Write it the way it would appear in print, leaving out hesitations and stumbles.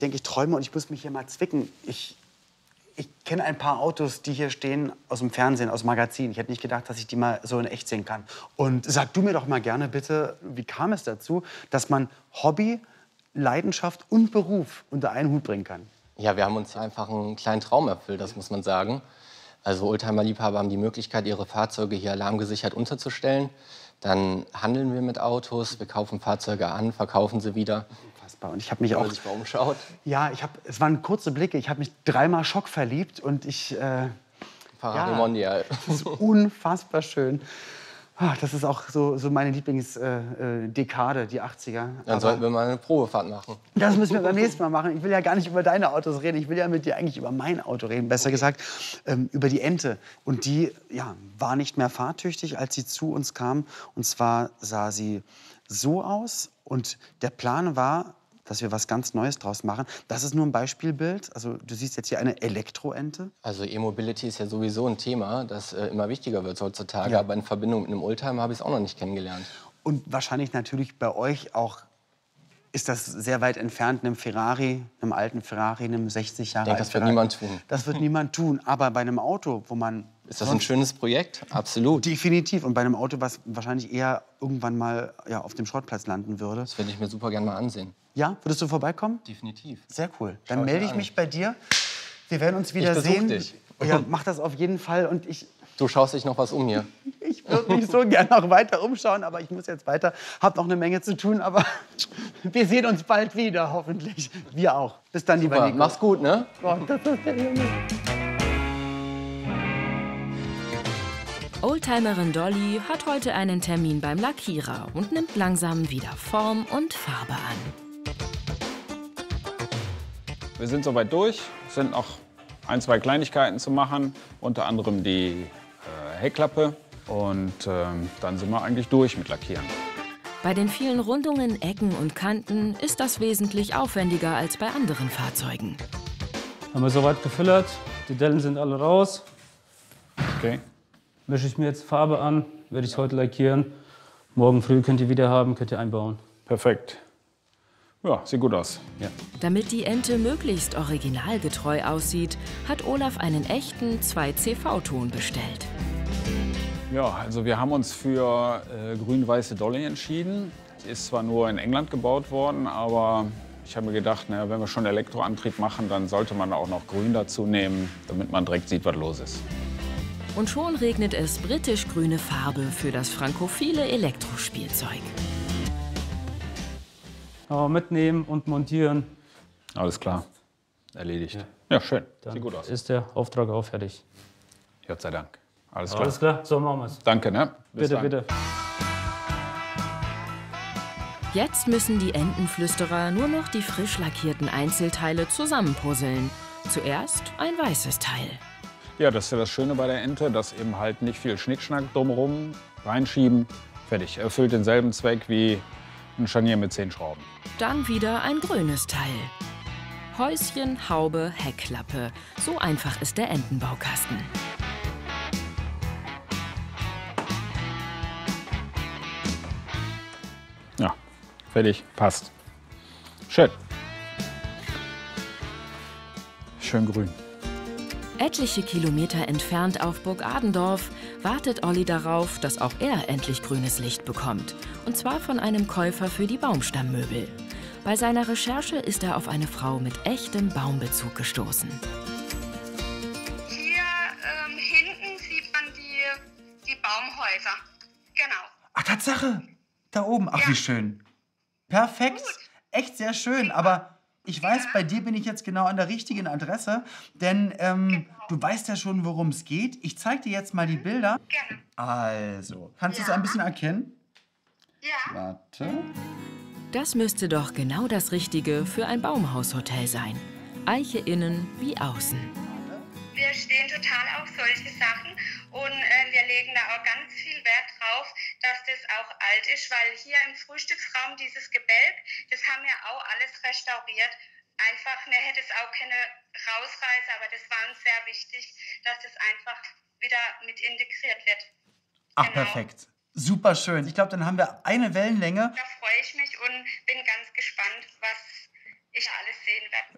denke, ich träume und ich muss mich hier mal zwicken. Ich kenne ein paar Autos, die hier stehen aus dem Fernsehen, aus dem Magazin. Ich hätte nicht gedacht, dass ich die mal so in echt sehen kann. Und sag du mir doch mal gerne bitte, wie kam es dazu, dass man Hobby, Leidenschaft und Beruf unter einen Hut bringen kann? Ja, wir haben uns einfach einen kleinen Traum erfüllt, das muss man sagen. Also Oldtimer-Liebhaber haben die Möglichkeit, ihre Fahrzeuge hier alarmgesichert unterzustellen. Dann handeln wir mit Autos, wir kaufen Fahrzeuge an, verkaufen sie wieder. Unfassbar. Und ich habe mich auch... Wenn man sich mal umschaut. Ja, es waren kurze Blicke. Ich habe mich dreimal schockverliebt und Ferrari Mondial. Das ist unfassbar schön. Das ist auch so meine Lieblingsdekade, die 80er. Dann sollten wir mal eine Probefahrt machen. Das müssen wir beim nächsten Mal machen. Ich will ja gar nicht über deine Autos reden. Ich will ja mit dir eigentlich über mein Auto reden. Besser gesagt, über die Ente. Und die war nicht mehr fahrtüchtig, als sie zu uns kam. Und zwar sah sie so aus. Und der Plan war, dass wir was ganz Neues draus machen. Das ist nur ein Beispielbild. Also du siehst jetzt hier eine Elektroente. Also E-Mobility ist ja sowieso ein Thema, das immer wichtiger wird heutzutage. Ja. Aber in Verbindung mit einem Oldtimer habe ich es auch noch nicht kennengelernt. Und wahrscheinlich natürlich bei euch auch ist das sehr weit entfernt, einem Ferrari, einem alten Ferrari, einem 60 Jahre alten Das wird Ferrari. niemand tun. Das wird niemand tun. Aber bei einem Auto, wo man... Ist das ein schönes Projekt? Absolut. Definitiv. Und bei einem Auto, was wahrscheinlich eher irgendwann mal auf dem Schrottplatz landen würde. Das würde ich mir super gerne mal ansehen. Ja, würdest du vorbeikommen? Definitiv. Sehr cool. Dann melde ich mich bei dir. Wir werden uns wieder besuch sehen. dich. Ja, mach das auf jeden Fall. Und Du schaust dich noch was um hier. ich würde mich so gerne noch weiter umschauen, aber ich muss jetzt weiter. Hab noch eine Menge zu tun, aber wir sehen uns bald wieder, hoffentlich. Wir auch. Bis dann, lieber Super, Nico. mach's gut, ne? Oh, das ist der Junge. Oldtimerin Dolly hat heute einen Termin beim Lackierer und nimmt langsam wieder Form und Farbe an. Wir sind soweit durch. Es sind noch ein, zwei Kleinigkeiten zu machen, unter anderem die Heckklappe. Und dann sind wir eigentlich durch mit Lackieren. Bei den vielen Rundungen, Ecken und Kanten ist das wesentlich aufwendiger als bei anderen Fahrzeugen. Haben wir soweit gefüllert. Die Dellen sind alle raus. Okay. Mische ich mir jetzt Farbe an, werde ich heute lackieren. Morgen früh könnt ihr wieder haben, könnt ihr einbauen. Perfekt. Ja, sieht gut aus. Ja. Damit die Ente möglichst originalgetreu aussieht, hat Olaf einen echten 2CV-Ton bestellt. Ja, also wir haben uns für grün-weiße Dolly entschieden. Die ist zwar nur in England gebaut worden, aber ich habe mir gedacht, naja, wenn wir schon Elektroantrieb machen, dann sollte man auch noch grün dazu nehmen, damit man direkt sieht, was los ist. Und schon regnet es britisch-grüne Farbe für das frankophile Elektrospielzeug. Aber mitnehmen und montieren. Alles klar. Erledigt. Ja, schön. Dann Sieht gut aus. ist der Auftrag auch fertig. Gott sei Dank. Alles klar. Alles klar, so machen wir es. Danke, ne? Bis Bitte, dann. bitte. Jetzt müssen die Entenflüsterer nur noch die frisch lackierten Einzelteile zusammenpuzzeln. Zuerst ein weißes Teil. Ja, das ist ja das Schöne bei der Ente, dass eben halt nicht viel Schnickschnack drumherum reinschieben. Fertig. Erfüllt denselben Zweck wie ein Scharnier mit 10 Schrauben. Dann wieder ein grünes Teil. Häuschen, Haube, Heckklappe. So einfach ist der Entenbaukasten. Ja, fertig. Passt. Schön. Schön grün. Etliche Kilometer entfernt auf Burg Adendorf wartet Olli darauf, dass auch er endlich grünes Licht bekommt. Und zwar von einem Käufer für die Baumstammmöbel. Bei seiner Recherche ist er auf eine Frau mit echtem Baumbezug gestoßen. Hier hinten sieht man die Baumhäuser. Genau. Ach, Tatsache. Da oben. Ach, Ja. wie schön. Perfekt. Gut. Echt sehr schön. Aber ich weiß, bei dir bin ich jetzt genau an der richtigen Adresse. Denn du weißt ja schon, worum es geht. Ich zeige dir jetzt mal die Bilder. Gerne. Also, kannst du es ein bisschen erkennen? Ja. Warte. Das müsste doch genau das Richtige für ein Baumhaushotel sein. Eiche innen wie außen. Wir stehen total auf solche Sachen und wir legen da auch ganz viel Wert drauf, dass das auch alt ist, weil hier im Frühstücksraum dieses Gebälk, das haben wir auch alles restauriert. Einfach, ne, hätte es auch keine rausreißen, aber das war uns sehr wichtig, dass das einfach wieder mit integriert wird. Ach, Genau. perfekt. Super schön. Ich glaube, dann haben wir eine Wellenlänge. Da freue ich mich und bin ganz gespannt, was ich alles sehen werde.